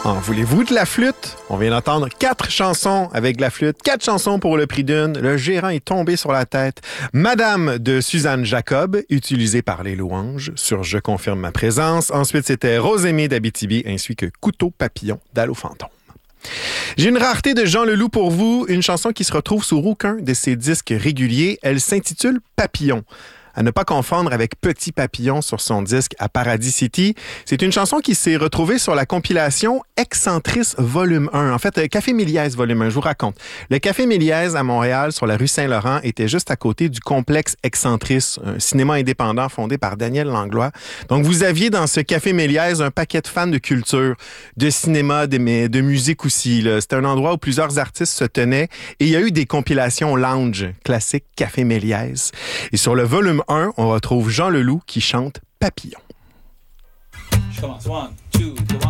En voulez-vous de la flûte? On vient d'entendre 4 chansons avec de la flûte, 4 chansons pour le prix d'une. Le gérant est tombé sur la tête. Madame de Suzanne Jacob, utilisée par les louanges sur Je confirme ma présence. Ensuite, c'était Rosémie d'Abitibi ainsi que Couteau papillon d'Allô fantôme. J'ai une rareté de Jean Leloup pour vous, une chanson qui se retrouve sur aucun de ses disques réguliers. Elle s'intitule Papillon. À ne pas confondre avec Petit Papillon sur son disque à Paradis City. C'est une chanson qui s'est retrouvée sur la compilation Excentris Volume 1. En fait, Café Méliès Volume 1, je vous raconte. Le Café Méliès à Montréal, sur la rue Saint-Laurent, était juste à côté du complexe Excentris, un cinéma indépendant fondé par Daniel Langlois. Donc, vous aviez dans ce Café Méliès un paquet de fans de culture, de cinéma, de musique aussi. Là. C'était un endroit où plusieurs artistes se tenaient et il y a eu des compilations lounge classiques Café Méliès. Et sur le volume 1, on retrouve Jean Leloup qui chante Papillon. Je commence. 1, 2, 3.